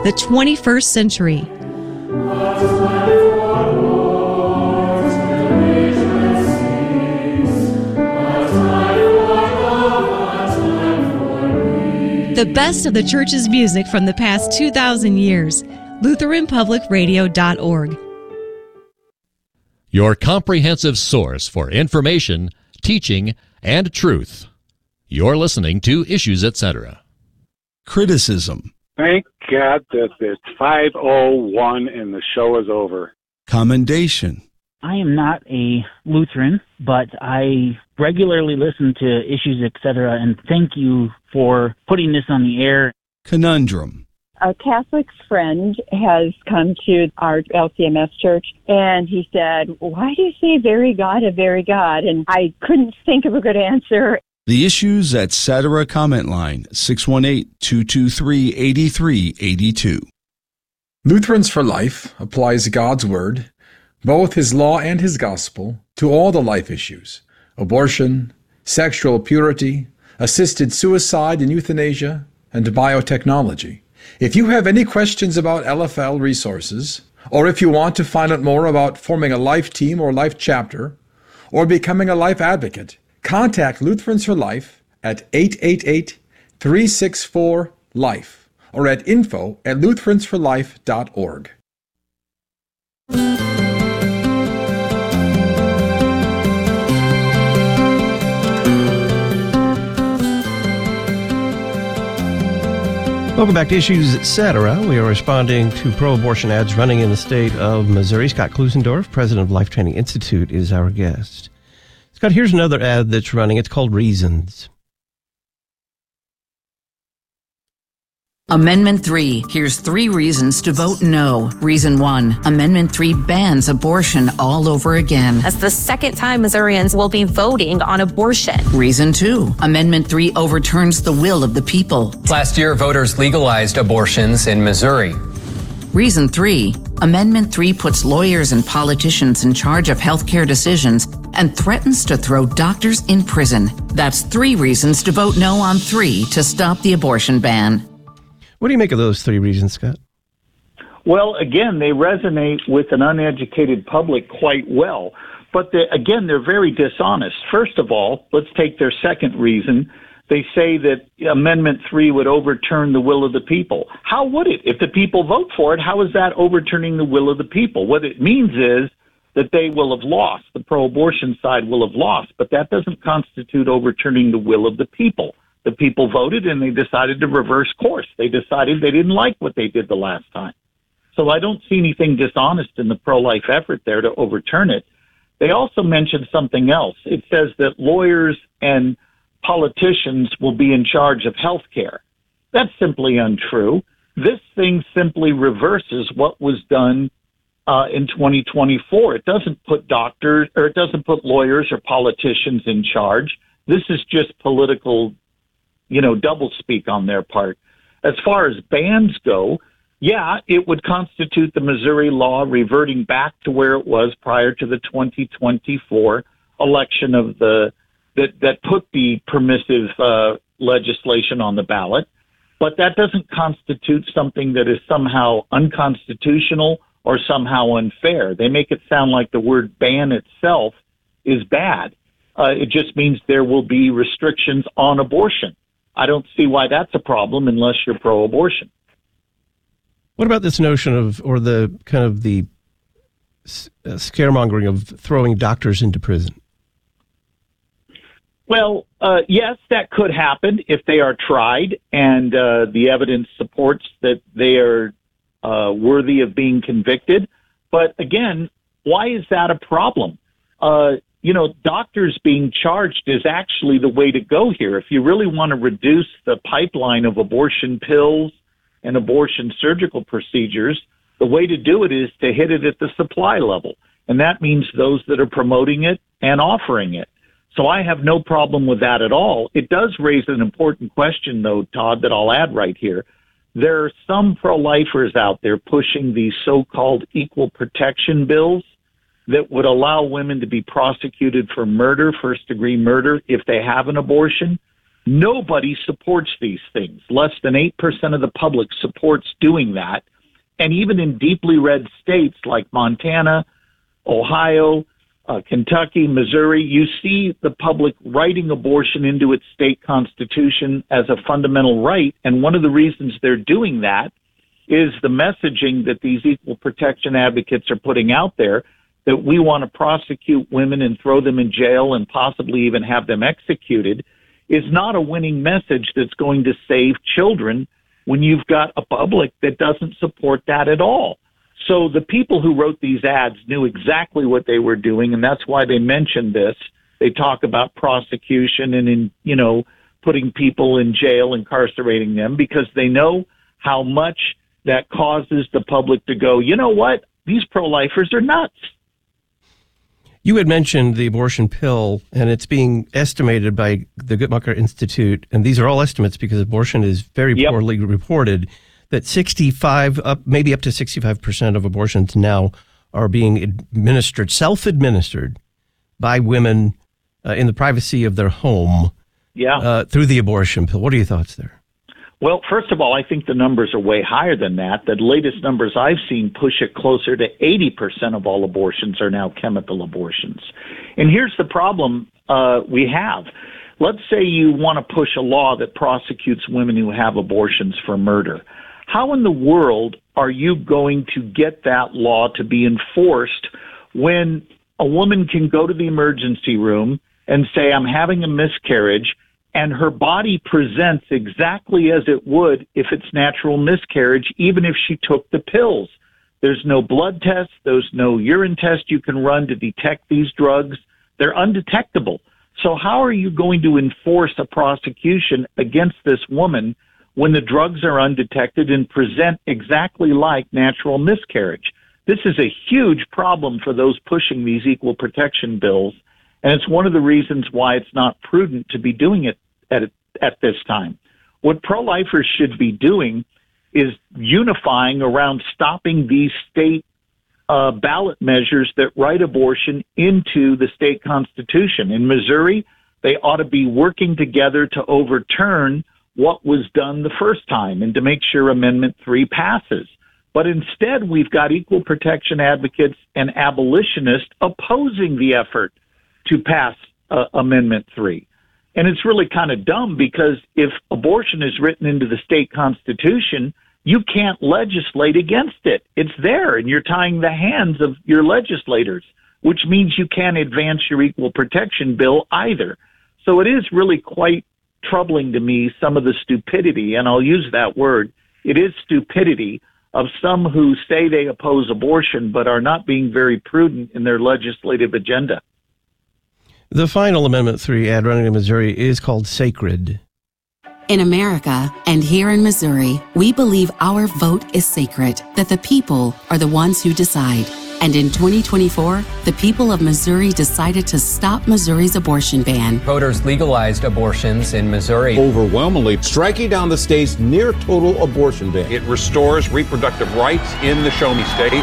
the 21st century. The best of the church's music from the past 2,000 years. LutheranPublicRadio.org. Your comprehensive source for information, teaching, and truth. You're listening to Issues, Etc. Criticism. Thank God that it's 5:01 and the show is over. Commendation. I am not a Lutheran, but I regularly listen to Issues, Etc., and thank you for putting this on the air. Conundrum. A Catholic friend has come to our LCMS church, and he said, "Why do you say very God, a very God?" And I couldn't think of a good answer. The Issues, Etc. comment line, 618-223-8382. Lutherans for Life applies God's Word, both His law and His gospel, to all the life issues: abortion, sexual purity, assisted suicide and euthanasia, and biotechnology. If you have any questions about LFL resources, or if you want to find out more about forming a life team or life chapter, or becoming a life advocate, contact Lutherans for Life at 888-364-LIFE or at info@lutheransforlife.org. Welcome back to Issues, Etc. We are responding to pro-abortion ads running in the state of Missouri. Scott Klusendorf, president of Life Training Institute, is our guest. Scott, here's another ad that's running. It's called Reasons. Amendment 3. Here's 3 reasons to vote no. Reason 1. Amendment 3 bans abortion all over again. That's the second time Missourians will be voting on abortion. Reason 2. Amendment 3 overturns the will of the people. Last year, voters legalized abortions in Missouri. Reason 3. Amendment 3 puts lawyers and politicians in charge of healthcare decisions and threatens to throw doctors in prison. That's 3 reasons to vote no on 3 to stop the abortion ban. What do you make of those 3 reasons, Scott? Well, again, they resonate with an uneducated public quite well. But again, they're very dishonest. First of all, let's take their second reason. They say that Amendment 3 would overturn the will of the people. How would it? If the people vote for it, how is that overturning the will of the people? What it means is that they will have lost. The pro-abortion side will have lost. But that doesn't constitute overturning the will of the people. The people voted and they decided to reverse course. They decided they didn't like what they did the last time. So I don't see anything dishonest in the pro-life effort there to overturn it. They also mentioned something else. It says that lawyers and politicians will be in charge of health care. That's simply untrue. This thing simply reverses what was done in 2024. It doesn't put doctors, or it doesn't put lawyers or politicians in charge. This is just political, doublespeak on their part. As far as bans go, yeah, it would constitute the Missouri law reverting back to where it was prior to the 2024 election of that put the permissive legislation on the ballot. But that doesn't constitute something that is somehow unconstitutional or somehow unfair. They make it sound like the word ban itself is bad. It just means there will be restrictions on abortion. I don't see why that's a problem unless you're pro-abortion. What about this notion of, or the kind of the scaremongering of throwing doctors into prison? Well, yes, that could happen if they are tried and the evidence supports that they are worthy of being convicted. But again, why is that a problem? Doctors being charged is actually the way to go here. If you really want to reduce the pipeline of abortion pills and abortion surgical procedures, the way to do it is to hit it at the supply level. And that means those that are promoting it and offering it. So I have no problem with that at all. It does raise an important question, though, Todd, that I'll add right here. There are some pro-lifers out there pushing these so-called equal protection bills that would allow women to be prosecuted for murder, first-degree murder, if they have an abortion. Nobody supports these things. Less than 8% of the public supports doing that. And even in deeply red states like Montana, Ohio, Kentucky, Missouri, you see the public writing abortion into its state constitution as a fundamental right. And one of the reasons they're doing that is the messaging that these equal protection advocates are putting out there, that we want to prosecute women and throw them in jail and possibly even have them executed, is not a winning message that's going to save children when you've got a public that doesn't support that at all. So the people who wrote these ads knew exactly what they were doing, and that's why they mentioned this. They talk about prosecution and, putting people in jail, incarcerating them, because they know how much that causes the public to go, you know what, these pro-lifers are nuts. You had mentioned the abortion pill, and it's being estimated by the Guttmacher Institute, and these are all estimates because abortion is very poorly reported, that 65, maybe up to 65% of abortions now are being administered, self-administered by women in the privacy of their home through the abortion pill. What are your thoughts there? Well, first of all, I think the numbers are way higher than that. The latest numbers I've seen push it closer to 80% of all abortions are now chemical abortions. And here's the problem we have. Let's say you want to push a law that prosecutes women who have abortions for murder. How in the world are you going to get that law to be enforced when a woman can go to the emergency room and say, I'm having a miscarriage, and her body presents exactly as it would if it's natural miscarriage, even if she took the pills? There's no blood test. There's no urine test you can run to detect these drugs. They're undetectable. So how are you going to enforce a prosecution against this woman when the drugs are undetected and present exactly like natural miscarriage? This is a huge problem for those pushing these equal protection bills, and it's one of the reasons why it's not prudent to be doing it at this time. What pro-lifers should be doing is unifying around stopping these state ballot measures that write abortion into the state constitution. In Missouri, they ought to be working together to overturn what was done the first time and to make sure Amendment 3 passes. But instead, we've got equal protection advocates and abolitionists opposing the effort to pass Amendment 3. And it's really kind of dumb, because if abortion is written into the state constitution, you can't legislate against it. It's there, and you're tying the hands of your legislators, which means you can't advance your equal protection bill either. So it is really quite troubling to me, some of the stupidity, and I'll use that word. It is stupidity of some who say they oppose abortion but are not being very prudent in their legislative agenda. The final Amendment 3 ad running in Missouri is called Sacred. In America, and here in Missouri, we believe our vote is sacred, that the people are the ones who decide. And in 2024, the people of Missouri decided to stop Missouri's abortion ban. Voters legalized abortions in Missouri, overwhelmingly striking down the state's near total abortion ban. It restores reproductive rights in the Show Me State.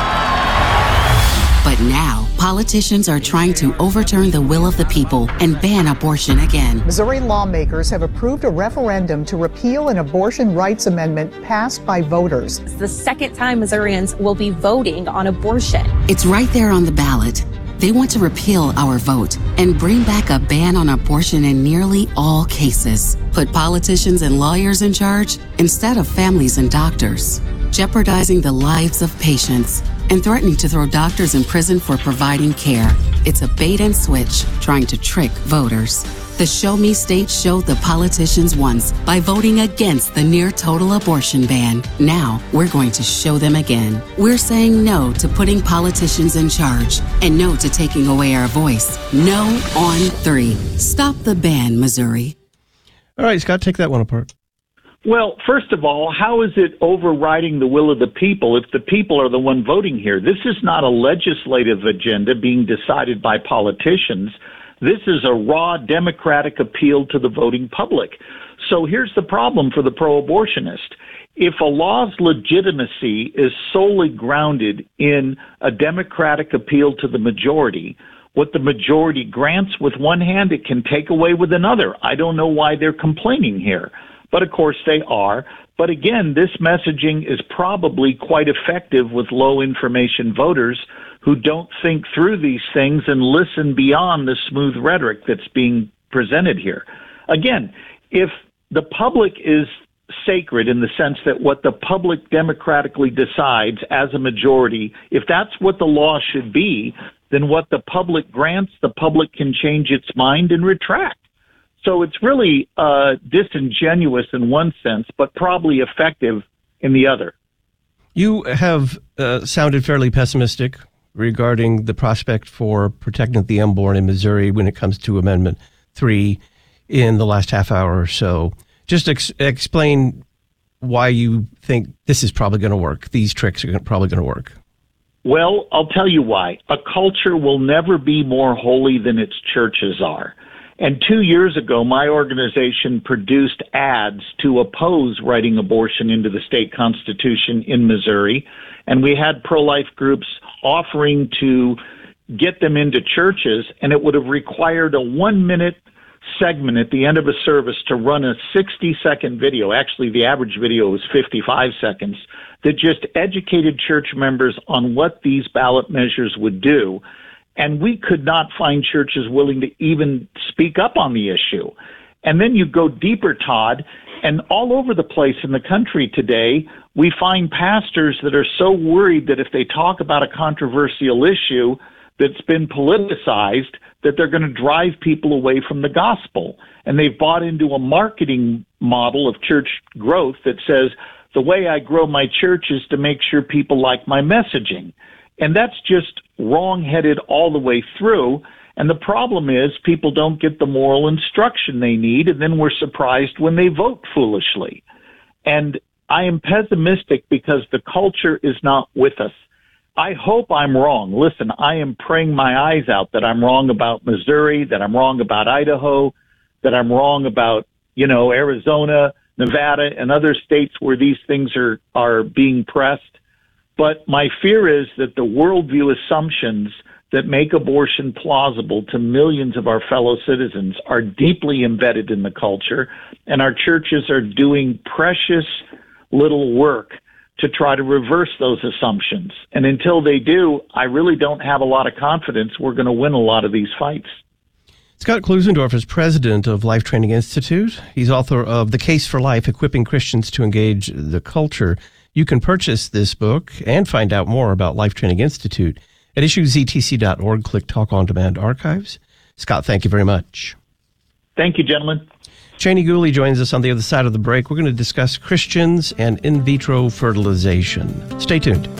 But now, politicians are trying to overturn the will of the people and ban abortion again. Missouri lawmakers have approved a referendum to repeal an abortion rights amendment passed by voters. It's the second time Missourians will be voting on abortion. It's right there on the ballot. They want to repeal our vote and bring back a ban on abortion in nearly all cases. Put politicians and lawyers in charge instead of families and doctors, jeopardizing the lives of patients and threatening to throw doctors in prison for providing care. It's a bait and switch trying to trick voters. The Show Me State showed the politicians once by voting against the near total abortion ban. Now we're going to show them again. We're saying no to putting politicians in charge and no to taking away our voice. No on 3. Stop the ban, Missouri. All right, Scott, take that one apart. Well, first of all, how is it overriding the will of the people if the people are the one voting here? This is not a legislative agenda being decided by politicians. This is a raw democratic appeal to the voting public. So here's the problem for the pro-abortionist. If a law's legitimacy is solely grounded in a democratic appeal to the majority, what the majority grants with one hand, it can take away with another. I don't know why they're complaining here, but of course they are. But again, this messaging is probably quite effective with low information voters who don't think through these things and listen beyond the smooth rhetoric that's being presented here. Again, if the public is sacred in the sense that what the public democratically decides as a majority, if that's what the law should be, then what the public grants, the public can change its mind and retract. So it's really disingenuous in one sense, but probably effective in the other. You have sounded fairly pessimistic regarding the prospect for protecting the unborn in Missouri when it comes to Amendment 3 in the last half hour or so. Just explain why you think this is probably going to work. These tricks are probably going to work. Well, I'll tell you why. A culture will never be more holy than its churches are. And 2 years ago, my organization produced ads to oppose writing abortion into the state constitution in Missouri. And we had pro-life groups offering to get them into churches, and it would have required a 1-minute segment at the end of a service to run a 60-second video. Actually, the average video was 55 seconds that just educated church members on what these ballot measures would do. And we could not find churches willing to even speak up on the issue. And then you go deeper, Todd, and all over the place in the country today, we find pastors that are so worried that if they talk about a controversial issue that's been politicized, that they're going to drive people away from the gospel. And they've bought into a marketing model of church growth that says, the way I grow my church is to make sure people like my messaging. And that's just wrong-headed all the way through. And the problem is people don't get the moral instruction they need, and then we're surprised when they vote foolishly. And I am pessimistic because the culture is not with us. I hope I'm wrong. Listen, I am praying my eyes out that I'm wrong about Missouri, that I'm wrong about Idaho, that I'm wrong about, Arizona, Nevada, and other states where these things are being pressed. But my fear is that the worldview assumptions that make abortion plausible to millions of our fellow citizens are deeply embedded in the culture, and our churches are doing precious little work to try to reverse those assumptions. And until they do, I really don't have a lot of confidence we're going to win a lot of these fights. Scott Klusendorf is president of Life Training Institute. He's author of The Case for Life, Equipping Christians to Engage the Culture. You can purchase this book and find out more about Life Training Institute at issuesetc.org. Click Talk on Demand Archives. Scott, thank you very much. Thank you, gentlemen. Cheney Gooley joins us on the other side of the break. We're going to discuss Christians and in vitro fertilization. Stay tuned.